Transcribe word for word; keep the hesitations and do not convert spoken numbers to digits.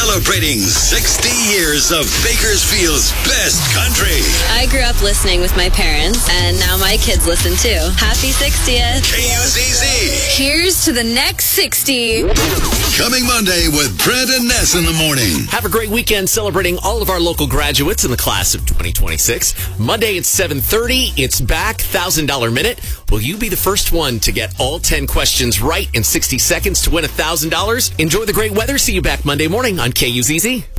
celebrating sixty years of Bakersfield's best country. I grew up listening with my parents, and now my kids listen too. Happy sixtieth. K U Z Z. Here's to the next sixty. Coming Monday with Brent and Ness in the morning. Have a great weekend celebrating all of our local graduates in the class of twenty twenty-six. Monday at seven thirty, it's back, one thousand dollars Minute. Will you be the first one to get all ten questions right in sixty seconds to win one thousand dollars? Enjoy the great weather. See you back Monday morning on K U Z Z.